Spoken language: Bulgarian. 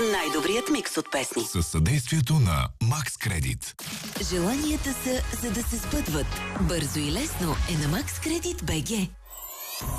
Най-добрият микс от песни. Със съдействието на Макс Кредит. Желанията са, за да се сбъдват. Бързо и лесно е на Макс Кредит БГ.